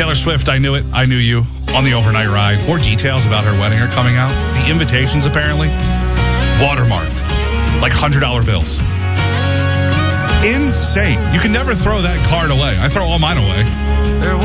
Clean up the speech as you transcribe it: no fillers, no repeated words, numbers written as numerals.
Taylor Swift, I Knew It, I Knew You, on the overnight ride. More details about her wedding are coming out. The invitations, apparently, watermarked, like $100 bills. Insane. You can never throw that card away. I throw all mine away.